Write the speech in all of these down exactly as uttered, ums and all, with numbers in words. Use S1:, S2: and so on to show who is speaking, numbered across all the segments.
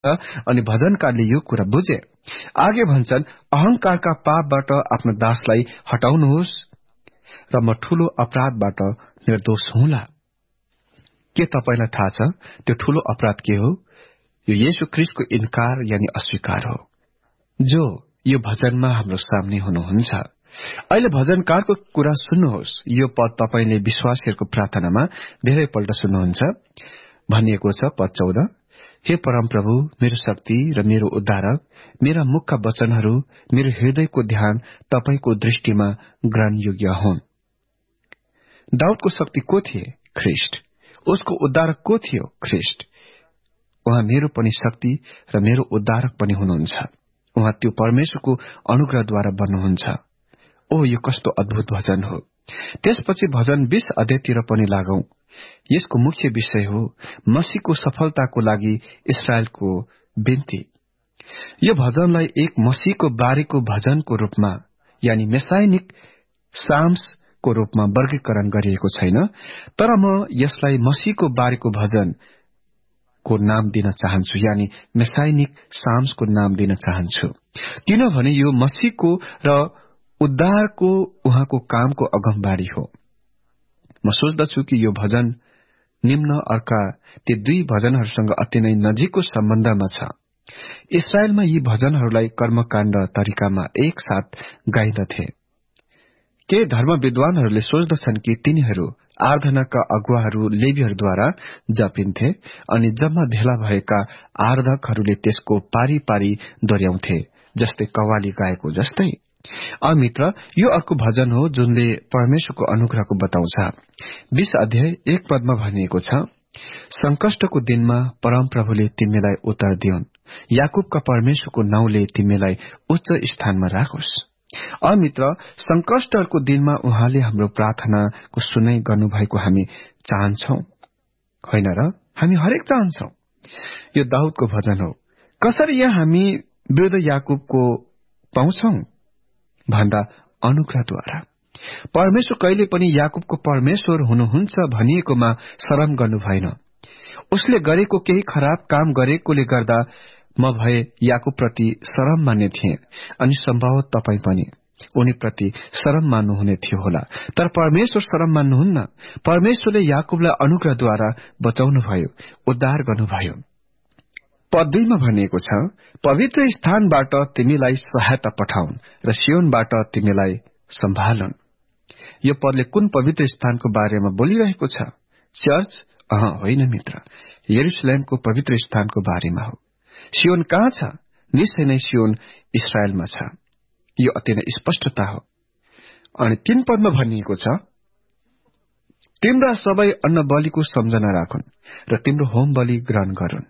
S1: अनि भजनकारले यो कुरा बुझे। आगे भन्छन्, अहंकारका पापबाट आफ्नो दासलाई हटाउनुहोस् र म ठूलो अपराधबाट निर्दोष हुँला। के तपाईलाई थाहा छ त्यो ठूलो अपराध के हो? यो येशू ख्रीष्टको इन्कार यानी अस्वीकार हो, जो यो भजनमा हाम्रो सामने हुनुहुन्छ। अहिले भजनकारको कुरा सुन्नुहोस्। यो पद तपाईले विश्वासीहरूको प्रार्थनामा धेरैपल्ट सुन्नुहुन्छ। भनिएको छ पद चौध, हे परमप्रभु, मेरो शक्ति र मेरो उद्धारक, मेरा मुखका वचनहरू, मेरो हृदयको ध्यान तपाईको दृष्टिमा ग्रहण योग्य हुन्। दाउदको शक्ति को थिए? ख्रीष्ट। उसको उद्धारक को थियो? ख्रीष्ट। उहाँ मेरो पनि शक्ति र मेरो उद्धारक पनि हुनुहुन्छ। उहाँ त्यो परमेश्वरको अनुग्रहद्वारा बन्नुहुन्छ। ओ, यो कस्तो अद्भुत भजन हो। त्यसपछि भजन बीस अध्यायतिर पनि लागौं। यसको मुख्य विषय हो मसीहको सफलताको लागि इस्राएलको बिन्ती। यो भजनलाई एक मसीहको बारेको भजनको रूपमा यानी मेसाइनिक साम्सको रूपमा वर्गीकरण गरिएको छैन, तर म यसलाई मसीहको बारेको भजनको नाम दिन चाहन्छु, यानी मेसाइनिक साम्सको नाम दिन चाहन्छु, किनभने यो मसीहको र उद्धारको उहाँको कामको अगमबाडी हो। म सोच्दछु कि यो भजन निम्न अर्का ती दुई भजनहरूसँग अति नै नजिकको सम्बन्धमा छ। इस्राएलमा यी भजनहरूलाई कर्मकाण्ड तरिकामा एकसाथ गाइदथे। के धर्म विद्वानहरूले सोच्दछन् कि तिनीहरू आराधनाका अगुवाहरू लेवीहरूद्वारा जपिन्थे अनि जम्मा भेला भएका आराधकहरूले त्यसको पारी पारी दोहोर्याउँथे, जस्तै कव्वाली गाएको जस्तै। अमित्र, यो अर्को भजन हो जुनले परमेश्वरको अनुग्रहको बताउँछ। बीस अध्याय एक पदमा भनिएको छ, संकष्टको दिनमा परमप्रभुले तिमीलाई उत्तर दिउन्, याकूबका परमेश्वरको नाउँले तिमीलाई उच्च स्थानमा राखोस्। अमित्र, संकष्टहरूको दिनमा उहाँले हाम्रो प्रार्थनाको सुनाइ गर्नुभएको हामी चाहन्छौ, होइन र? हामी हरेक चाहन्छौ। यो दाउदको भजन हो। कसरी यहाँ हामी वृद्ध याकूबको पाउँछौ भन्दा अनुग्रहद्वारा। परमेश्वर कहिले पनि याकूबको परमेश्वर हुनुहुन्छ भनिएकोमा शरम गर्नु भएन। उसले गरेको केही खराब काम गरेकोले गर्दा म भए याकूब प्रति शरम मान्ने थिए, अनि सम्भवत तपाई पनि उनीप्रति शरम मान्नुहुने थियो होला। तर परमेश्वर शरम मान्नुहुन्न। परमेश्वरले याकूबलाई अनुग्रहद्वारा बचाउनुभयो, उद्धार गर्नुभयो। पद दुईमा भनिएको छ, पवित्र स्थानबाट तिमीलाई सहायता पठाउन् र सियोनबाट तिमीलाई सम्भालुन्। यो पदले कुन पवित्र स्थानको बारेमा बोलिरहेको छ? चर्च? अह, होइन मित्र, यरुशलेमको पवित्र स्थानको बारेमा हो। सियोन कहाँ छ? निश्चय नै सियोन इस्राएलमा छ। यो अति नै स्पष्टता हो। अनि तीन पदमा भनिएको छ, तिम्रा सबै अन्न बलिको सम्झना राखुन् र तिम्रो होम बलि ग्रहण गरून्।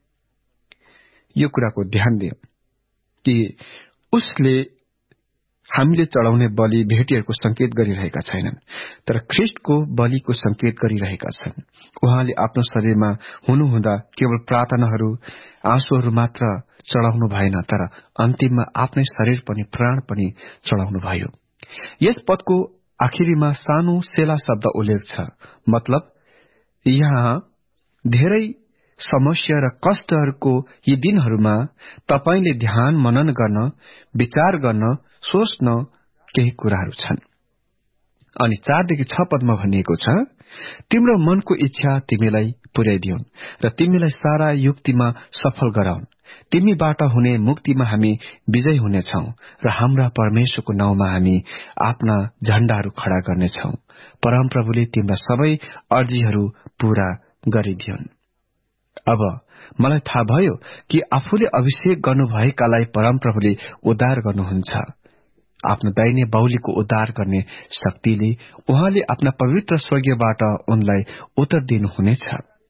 S1: यो कुराको ध्यान दियो कि उसले हामीले चढाउने बलि भेटीहरूको संकेत गरिरहेका छैनन्, तर ख्रीष्टको बलिको संकेत गरिरहेका छन्। उहाँले आफ्नो शरीरमा हुनुहुँदा केवल प्रार्थनाहरू, आँसुहरू मात्र चढाउनु भएन, तर अन्तिममा आफ्नै शरीर पनि, प्राण पनि चढाउनु भयो। यस पदको आखिरीमा सानो सेला शब्द उल्लेख छ। मतलब यहाँ धेरै समस्या र कष्टहरूको यी दिनहरूमा तपाईले ध्यान मनन गर्न, विचार गर्न, सोच्न केही कुराहरू छन्। अनि चारदेखि छ पदमा भनिएको छ, तिम्रो मनको इच्छा तिमीलाई पुर्याइदिउन् र तिमीलाई सारा युक्तिमा सफल गराउन्। तिमीबाट हुने मुक्तिमा हामी विजय हुनेछौ र हाम्रा परमेश्वरको नाउँमा हामी आफ्ना झण्डाहरू खड़ा गर्नेछौ। परमप्रभुले तिम्रा सबै अर्जीहरू पूरा गरिदिउन्। अब मलाई थाहा भयो कि आफूले अभिषेक गर्नुभएकालाई परमप्रभुले उद्धार गर्नुहुन्छ। आफ्नो दाहिने बाहुलीको उद्धार गर्ने शक्तिले उहाँले आफ्ना पवित्र स्वर्गबाट उनलाई उत्तर दिनुहुनेछ।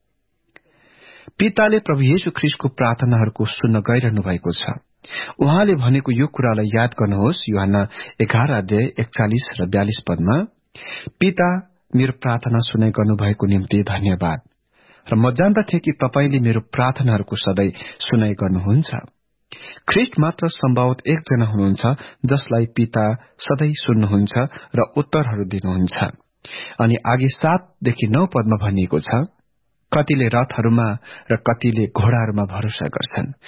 S1: पिताले प्रभु येशू ख्रीष्टको प्रार्थनाहरूको सुन्न गइरहनु भएको छ। उहाँले भनेको यो कुरालाई याद गर्नुहोस्। यूहन्ना एघार अध्याय एकचालिस र बयालिस पदमा, पिता, मेरो प्रार्थना सुनाइ गर्नुभएको निम्ति धन्यवाद, र म जान्दथे कि तपाईले मेरो प्रार्थनाहरूको सधैँ सुनाइ गर्नुहुन्छ। ख्रीष्ट मात्र सम्भवत एकजना हुनुहुन्छ जसलाई पिता सधैँ सुन्नुहुन्छ र उत्तरहरू दिनुहुन्छ। अनि आगे सातदेखि नौ पदमा भनिएको छ, कतिले रथहरूमा र कतिले घोडाहरूमा भरोसा गर्छन्।